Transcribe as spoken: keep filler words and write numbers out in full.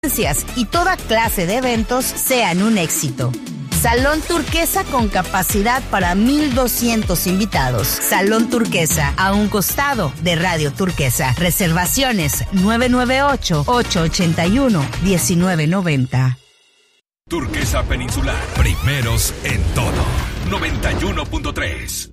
y toda clase de eventos sean un éxito. Salón Turquesa con capacidad para mil doscientos invitados. Salón Turquesa, a un costado de Radio Turquesa. Reservaciones nueve nueve ocho, ocho ocho uno, uno nueve nueve cero. Turquesa Peninsular, primeros en todo. noventa y uno punto tres.